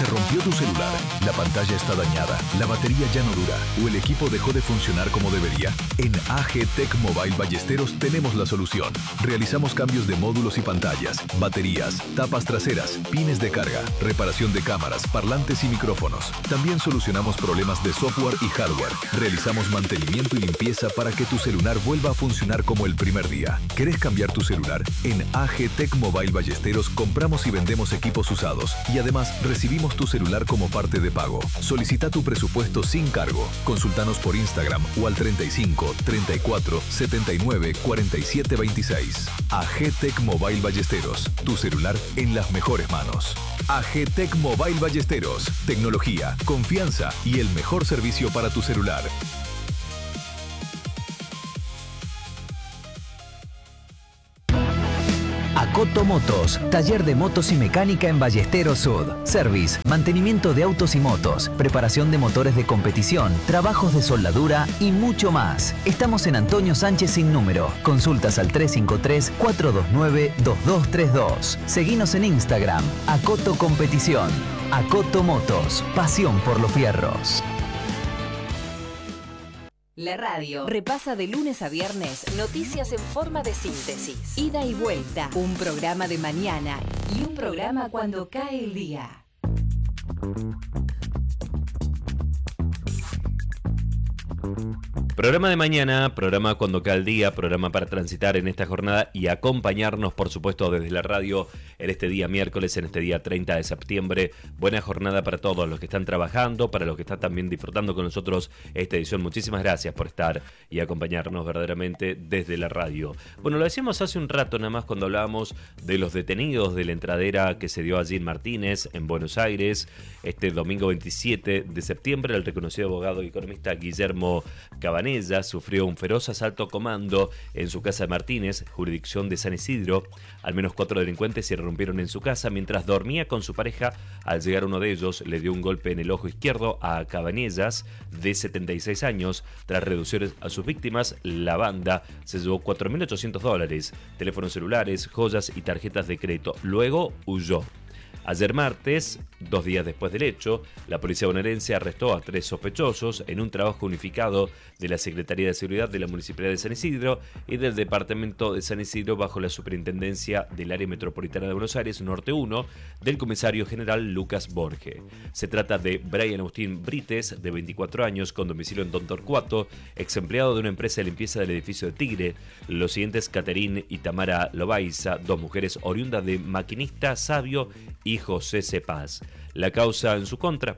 ¿Se rompió tu celular? ¿La pantalla está dañada? ¿La batería ya no dura? ¿O el equipo dejó de funcionar como debería? En AG Tech Mobile Ballesteros tenemos la solución. Realizamos cambios de módulos y pantallas, baterías, tapas traseras, pines de carga, reparación de cámaras, parlantes y micrófonos. También solucionamos problemas de software y hardware. Realizamos mantenimiento y limpieza para que tu celular vuelva a funcionar como el primer día. ¿Querés cambiar tu celular? En AG Tech Mobile Ballesteros compramos y vendemos equipos usados y además recibimos tu celular como parte de pago. Solicita tu presupuesto sin cargo. Consultanos por Instagram o al 35 34 79 47 26. AG Tech Mobile Ballesteros. Tu celular en las mejores manos. AG Tech Mobile Ballesteros. Tecnología, confianza y el mejor servicio para tu celular. Acoto Motos, taller de motos y mecánica en Ballesteros Sud. Service, mantenimiento de autos y motos, preparación de motores de competición, trabajos de soldadura y mucho más. Estamos en Antonio Sánchez sin número. Consultas al 353-429-2232. Seguinos en Instagram, Acoto Competición. Acoto Motos, pasión por los fierros. La radio repasa de lunes a viernes noticias en forma de síntesis. Ida y vuelta. Un programa de mañana y un programa cuando cae el día. Programa de mañana, programa cuando cae el día, programa para transitar en esta jornada y acompañarnos, por supuesto, desde la radio en este día miércoles, en este día 30 de septiembre. Buena jornada para todos los que están trabajando, para los que están también disfrutando con nosotros esta edición. Muchísimas gracias por estar y acompañarnos verdaderamente desde la radio. Bueno, lo decíamos hace un rato nada más cuando hablábamos de los detenidos de la entradera que se dio allí en Martínez, en Buenos Aires, este domingo 27 de septiembre. El reconocido abogado y economista Guillermo Cabanella sufrió un feroz asalto a comando en su casa de Martínez, jurisdicción de San Isidro. Al menos 4 delincuentes se irrumpieron en su casa mientras dormía con su pareja. Al llegar uno de ellos, le dio un golpe en el ojo izquierdo a Cabanellas, de 76 años. Tras reducir a sus víctimas, la banda se llevó $4.800, teléfonos celulares, joyas y tarjetas de crédito. Luego huyó. Ayer martes, 2 días después del hecho, la policía bonaerense arrestó a 3 sospechosos en un trabajo unificado de la Secretaría de Seguridad de la Municipalidad de San Isidro y del Departamento de San Isidro bajo la superintendencia del Área Metropolitana de Buenos Aires, Norte 1, del comisario general Lucas Borge. Se trata de Brian Agustín Brites, de 24 años, con domicilio en Don Torcuato, ex empleado de una empresa de limpieza del edificio de Tigre. Los siguientes, Caterín y Tamara Lobaiza, 2 mujeres oriundas de Maquinista Sabio y José Cepaz. La causa en su contra,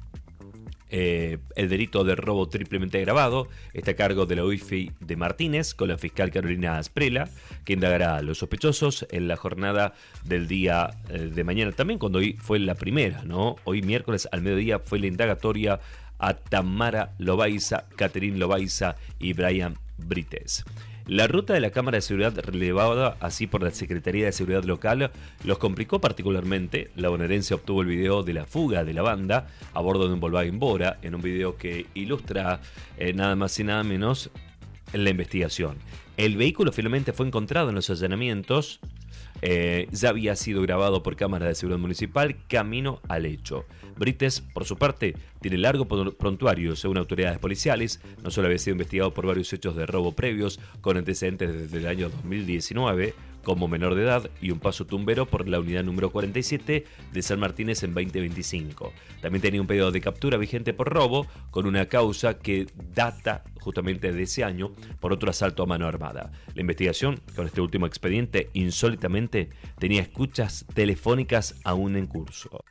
el delito de robo triplemente agravado, está a cargo de la UIFI de Martínez con la fiscal Carolina Asprela, que indagará a los sospechosos en la jornada del día de mañana. También cuando hoy fue la primera, ¿no? Hoy miércoles al mediodía fue la indagatoria a Tamara Lobaiza, Caterín Lobaiza y Brian Brites. La ruta de la Cámara de Seguridad relevada así por la Secretaría de Seguridad Local los complicó particularmente. La bonaerense obtuvo el video de la fuga de la banda a bordo de un Volkswagen Bora, en un video que ilustra nada más y nada menos la investigación. El vehículo finalmente fue encontrado en los allanamientos. Ya había sido grabado por cámaras de seguridad municipal camino al hecho. Brites, por su parte, tiene largo prontuario según autoridades policiales. No solo había sido investigado por varios hechos de robo previos con antecedentes desde el año 2019 como menor de edad y un paso tumbero por la unidad número 47 de San Martínez en 2025. También tenía un pedido de captura vigente por robo con una causa que data justamente de ese año por otro asalto a mano armada. La investigación con este último expediente insólitamente tenía escuchas telefónicas aún en curso.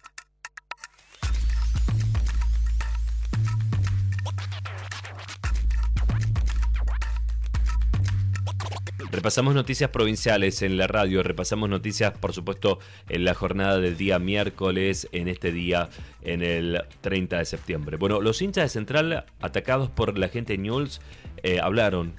Repasamos noticias provinciales en la radio, repasamos noticias, por supuesto, en la jornada del día miércoles, en este día, en el 30 de septiembre. Bueno, los hinchas de Central, atacados por la gente de Newell's, hablaron.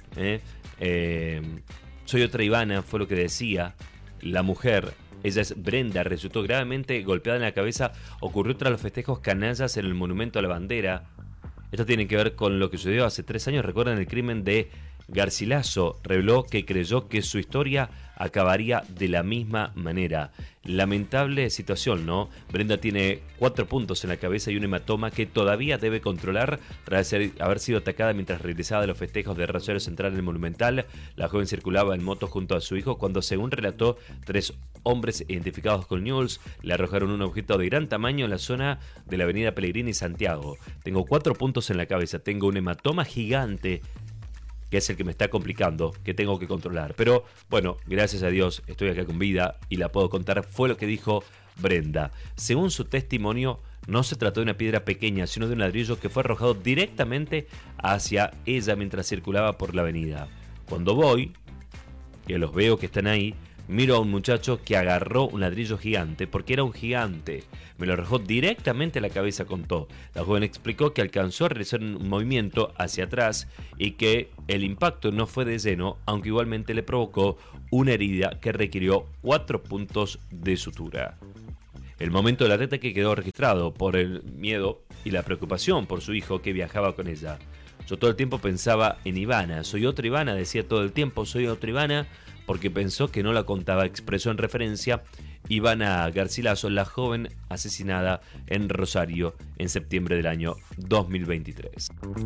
Soy otra Ivana, fue lo que decía la mujer. Ella es Brenda, resultó gravemente golpeada en la cabeza, ocurrió tras los festejos canallas en el Monumento a la Bandera. Esto tiene que ver con lo que sucedió hace 3 años. ¿Recuerdan el crimen de Garcilaso reveló que creyó que su historia acabaría de la misma manera. Lamentable situación, ¿no? Brenda tiene 4 puntos en la cabeza y un hematoma que todavía debe controlar tras haber sido atacada mientras regresaba de los festejos de Rosario Central en el Monumental. La joven circulaba en moto junto a su hijo cuando, según relató, 3 hombres identificados con News le arrojaron un objeto de gran tamaño en la zona de la avenida Pellegrini y Santiago. Tengo 4 puntos en la cabeza, tengo un hematoma gigante que es el que me está complicando, que tengo que controlar. Pero bueno, gracias a Dios estoy acá con vida y la puedo contar. Fue lo que dijo Brenda. Según su testimonio, no se trató de una piedra pequeña, sino de un ladrillo que fue arrojado directamente hacia ella mientras circulaba por la avenida. Cuando voy, que los veo que están ahí, miro a un muchacho que agarró un ladrillo gigante, porque era un gigante. Me lo arrojó directamente a la cabeza, contó. La joven explicó que alcanzó a realizar un movimiento hacia atrás y que el impacto no fue de lleno, aunque igualmente le provocó una herida que requirió 4 puntos de sutura. El momento del ataque quedó registrado por el miedo y la preocupación por su hijo que viajaba con ella. Yo todo el tiempo pensaba en Ivana. Soy otra Ivana, decía todo el tiempo, soy otra Ivana, porque pensó que no la contaba. Expresó en referencia Ivana Garcilaso, la joven asesinada en Rosario en septiembre del año 2023.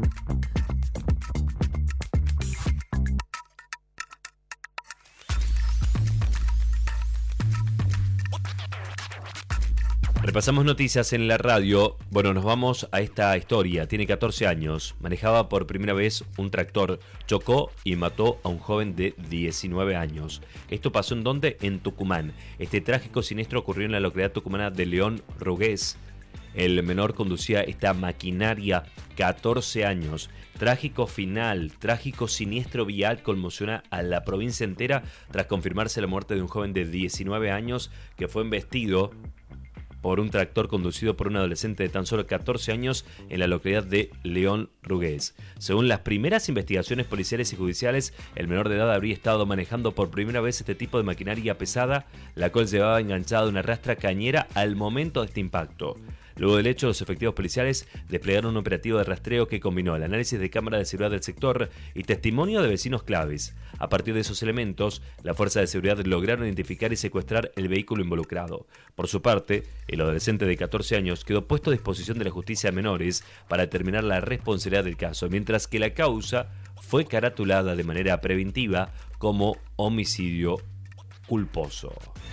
Repasamos noticias en la radio. Bueno, nos vamos a esta historia. Tiene 14 años. Manejaba por primera vez un tractor. Chocó y mató a un joven de 19 años. ¿Esto pasó en dónde? En Tucumán. Este trágico siniestro ocurrió en la localidad tucumana de León Rugués. El menor conducía esta maquinaria, 14 años. Trágico final, trágico siniestro vial conmociona a la provincia entera tras confirmarse la muerte de un joven de 19 años que fue embestido por un tractor conducido por un adolescente de tan solo 14 años en la localidad de León Rugués. Según las primeras investigaciones policiales y judiciales, el menor de edad habría estado manejando por primera vez este tipo de maquinaria pesada, la cual llevaba enganchada una rastra cañera al momento de este impacto. Luego del hecho, los efectivos policiales desplegaron un operativo de rastreo que combinó el análisis de cámara de seguridad del sector y testimonio de vecinos claves. A partir de esos elementos, la fuerza de seguridad lograron identificar y secuestrar el vehículo involucrado. Por su parte, el adolescente de 14 años quedó puesto a disposición de la justicia de menores para determinar la responsabilidad del caso, mientras que la causa fue caratulada de manera preventiva como homicidio culposo.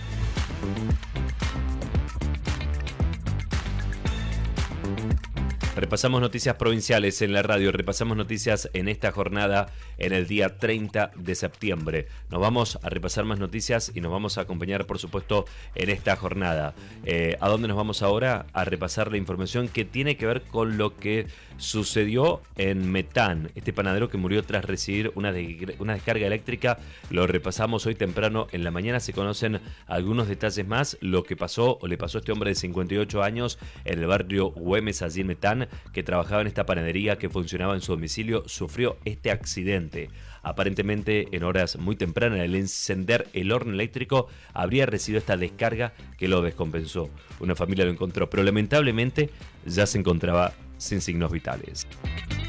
Repasamos noticias provinciales en la radio, repasamos noticias en esta jornada en el día 30 de septiembre. Nos vamos a repasar más noticias y nos vamos a acompañar, por supuesto, en esta jornada. ¿A dónde nos vamos ahora? A repasar la información que tiene que ver con lo que sucedió en Metán, este panadero que murió tras recibir una descarga eléctrica. Lo repasamos hoy temprano en la mañana. Se conocen algunos detalles más, lo que pasó o le pasó a este hombre de 58 años en el barrio Güemes, allí en Metán, que trabajaba en esta panadería que funcionaba en su domicilio. Sufrió este accidente. Aparentemente, en horas muy tempranas, al encender el horno eléctrico, habría recibido esta descarga que lo descompensó. Una familia lo encontró, pero lamentablemente ya se encontraba sin signos vitales.